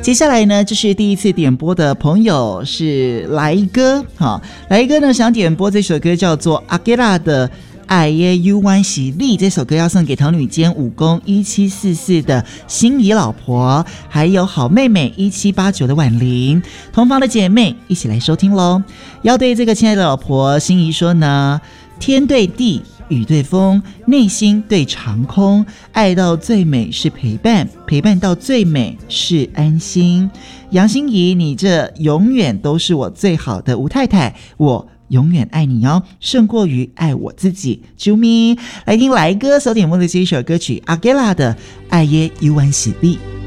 接下来呢，就是第一次点播的朋友是来哥，来哥呢想点播这首歌叫做阿吉拉的爱耶 U 湾喜力，这首歌要送给桃女间武功1744的心仪老婆，还有好妹妹1789的婉玲，同房的姐妹一起来收听咯。要对这个亲爱的老婆心仪说呢，天对地，雨对风，内心对长空，爱到最美是陪伴，陪伴到最美是安心。杨心怡，你这永远都是我最好的吴太太，我永远爱你哦，胜过于爱我自己。啾咪，来听来歌所点播的这一首歌曲阿吉拉的爱耶 U 湾喜力。